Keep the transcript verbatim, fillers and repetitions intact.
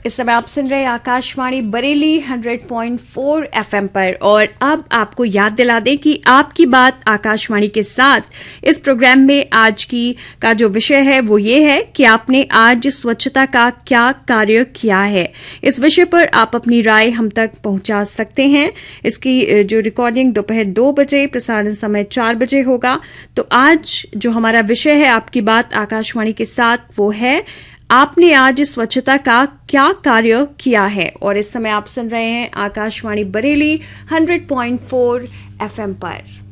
इस समय आप सुन रहे हैं आकाशवाणी बरेली सौ पॉइंट चार एफएम पर। और अब आपको याद दिला दें कि आपकी बात आकाशवाणी के साथ इस प्रोग्राम में आज की का जो विषय है वो ये है कि आपने आज स्वच्छता का क्या कार्य किया है। इस विषय पर आप अपनी राय हम तक पहुंचा सकते हैं। इसकी जो रिकॉर्डिंग दोपहर दो बजे, प्रसारण समय चार बजे होगा। तो आज जो हमारा विषय है आपकी बात आकाशवाणी के साथ वो है आपने आज स्वच्छता का क्या कार्य किया है। और इस समय आप सुन रहे हैं आकाशवाणी बरेली सौ पॉइंट चार एफएम पर।